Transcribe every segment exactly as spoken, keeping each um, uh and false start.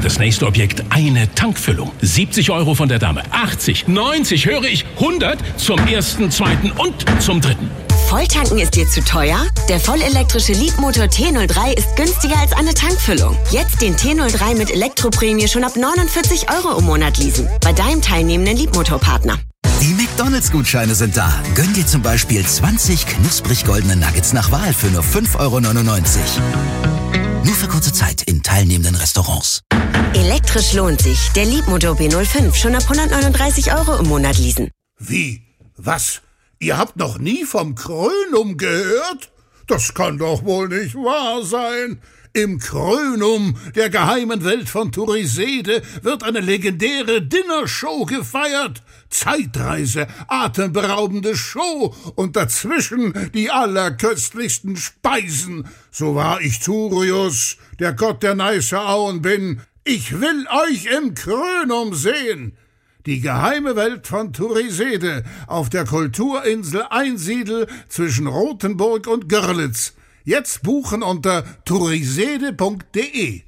Das nächste Objekt, eine Tankfüllung. siebzig Euro von der Dame. achtzig, neunzig, höre ich, hundert zum ersten, zweiten und zum dritten. Volltanken ist dir zu teuer? Der vollelektrische Leapmotor T null drei ist günstiger als eine Tankfüllung. Jetzt den T null drei mit Elektroprämie schon ab neunundvierzig Euro im Monat leasen. Bei deinem teilnehmenden Leapmotor-Partner. Die McDonalds-Gutscheine sind da. Gönn dir zum Beispiel zwanzig knusprig goldene Nuggets nach Wahl für nur fünf Euro neunundneunzig. Nur für kurze Zeit in teilnehmenden Restaurants. Elektrisch lohnt sich. Der Leapmotor B null fünf schon ab hundertneununddreißig Euro im Monat leasen. Wie? Was? Ihr habt noch nie vom Krönum gehört? Das kann doch wohl nicht wahr sein. Im Krönum, der geheimen Welt von Turisede, wird eine legendäre Dinnershow gefeiert. Zeitreise, atemberaubende Show und dazwischen die allerköstlichsten Speisen. So wahr ich Turius, der Gott der Neiße Auen bin, ich will euch im Krönum sehen. Die geheime Welt von Turisede auf der Kulturinsel Einsiedel zwischen Rothenburg und Görlitz. Jetzt buchen unter turisede punkt de.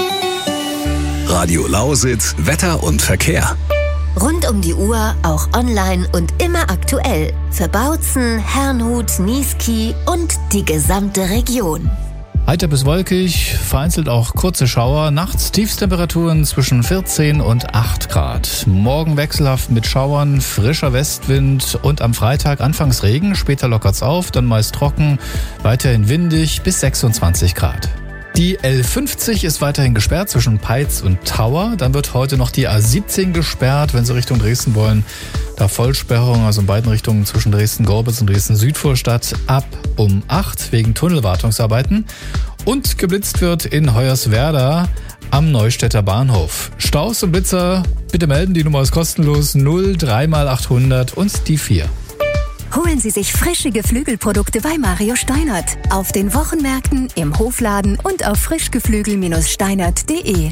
Radio Lausitz, Wetter und Verkehr. Rund um die Uhr, auch online und immer aktuell. Für Bautzen, Herrnhut, Niesky und die gesamte Region. Heiter bis wolkig, vereinzelt auch kurze Schauer. Nachts Tiefstemperaturen zwischen vierzehn und acht Grad. Morgen wechselhaft mit Schauern, frischer Westwind und am Freitag anfangs Regen. Später lockert's auf, dann meist trocken, weiterhin windig bis sechsundzwanzig Grad. Die L fünfzig ist weiterhin gesperrt zwischen Peitz und Tauer. Dann wird heute noch die A siebzehn gesperrt, wenn Sie Richtung Dresden wollen. Da Vollsperrung, also in beiden Richtungen zwischen Dresden-Gorbitz und Dresden-Südvorstadt ab um acht wegen Tunnelwartungsarbeiten. Und geblitzt wird in Hoyerswerda am Neustädter Bahnhof. Staus und Blitzer bitte melden, die Nummer ist kostenlos null drei mal achthundert und die vier. Holen Sie sich frische Geflügelprodukte bei Mario Steinert. Auf den Wochenmärkten, im Hofladen und auf frischgeflügel Steinert punkt de.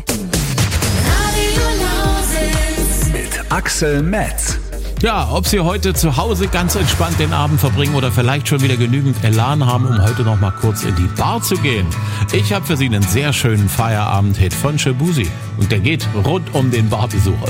Mit Axel Metz. Ja, ob Sie heute zu Hause ganz entspannt den Abend verbringen oder vielleicht schon wieder genügend Elan haben, um heute noch mal kurz in die Bar zu gehen. Ich habe für Sie einen sehr schönen Feierabend-Hit von Shabuzi und der geht rund um den Barbesuch.